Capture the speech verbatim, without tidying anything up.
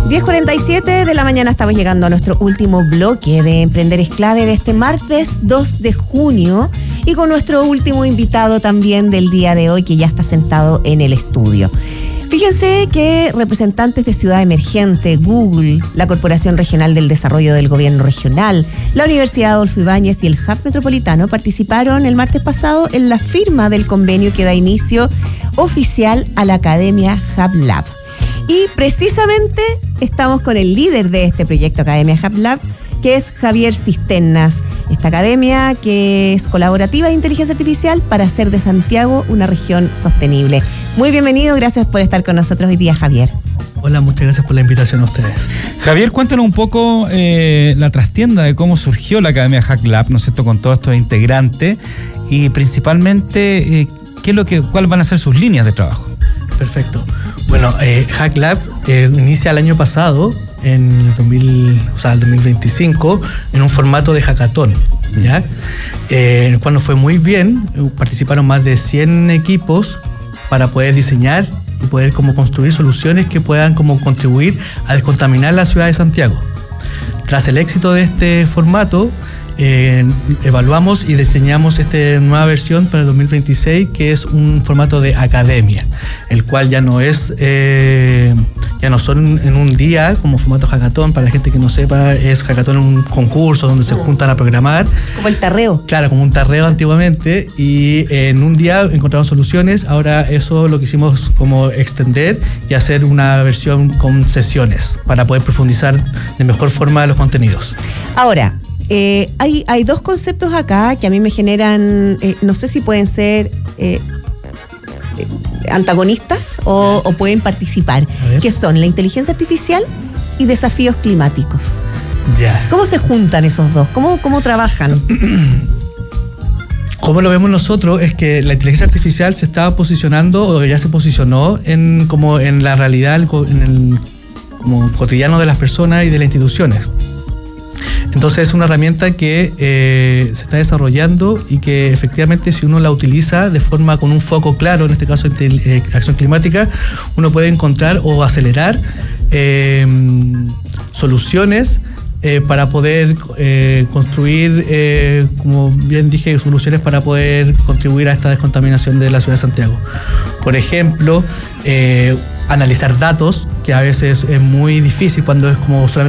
diez cuarenta y siete de la mañana, estamos llegando a nuestro último bloque de Emprender es Clave de este martes dos de junio y con nuestro último invitado también del día de hoy, que ya está sentado en el estudio. Fíjense que representantes de Ciudad Emergente, Google, la Corporación Regional del Desarrollo del Gobierno Regional, la Universidad Adolfo Ibáñez y el Hub Metropolitano participaron el martes pasado en la firma del convenio que da inicio oficial a la Academia Hub Lab. Y precisamente estamos con el líder de este proyecto Academia Hub Lab, que es Javier Cisternas. Esta academia que es colaborativa de inteligencia artificial para hacer de Santiago una región sostenible. Muy bienvenido, gracias por estar con nosotros hoy día, Javier. Hola, muchas gracias por la invitación a ustedes. Javier, cuéntanos un poco eh, la trastienda de cómo surgió la Academia Hub Lab, ¿no es cierto?, con todos estos integrantes y principalmente eh, qué es lo que, cuáles van a ser sus líneas de trabajo. Perfecto. Bueno, eh, Hub Lab eh, inicia el año pasado, en el dos mil, o sea, el dos mil veinticinco, en un formato de hackathon, ¿ya? Eh, en el cual nos fue muy bien. Participaron más de cien equipos para poder diseñar y poder como construir soluciones que puedan como contribuir a descontaminar la ciudad de Santiago. Tras el éxito de este formato, Eh, evaluamos y diseñamos esta nueva versión para el dos mil veintiséis, que es un formato de academia, el cual ya no es eh, ya no son en un día como formato hackathon. Para la gente que no sepa, es hackathon un concurso donde se juntan a programar, como el tarreo. Claro, como un tarreo antiguamente, y en un día encontramos soluciones. Ahora eso lo quisimos como extender y hacer una versión con sesiones para poder profundizar de mejor forma los contenidos. Ahora, Eh, hay, hay dos conceptos acá que a mí me generan, eh, no sé si pueden ser eh, eh, antagonistas o, o pueden participar, que son la inteligencia artificial y desafíos climáticos. Ya. ¿Cómo se juntan esos dos? ¿Cómo, cómo trabajan? Como lo vemos nosotros, es que la inteligencia artificial se estaba posicionando, o ya se posicionó en, como en la realidad, en el como cotidiano de las personas y de las instituciones. Entonces es una herramienta que eh, se está desarrollando y que efectivamente, si uno la utiliza de forma con un foco claro, en este caso eh, acción climática, uno puede encontrar o acelerar eh, soluciones eh, para poder eh, construir, eh, como bien dije, soluciones para poder contribuir a esta descontaminación de la ciudad de Santiago. Por ejemplo, eh, analizar datos, que a veces es muy difícil cuando es como solamente